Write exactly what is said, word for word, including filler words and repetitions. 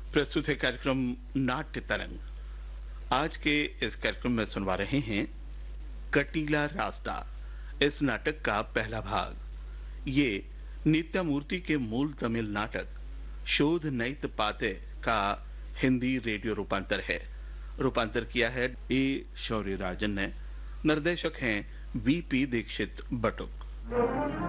प्रस्तुत है कार्यक्रम नाट्य तरंग। आज के इस कार्यक्रम में सुनवा रहे हैं कटीला रास्ता, इस नाटक का पहला भाग। ये नित्यामूर्ति के मूल तमिल नाटक शोध नैत पाते का हिंदी रेडियो रूपांतर है। रूपांतर किया है ए शौर्य राजन ने। निर्देशक हैं वी पी दीक्षित बटुक।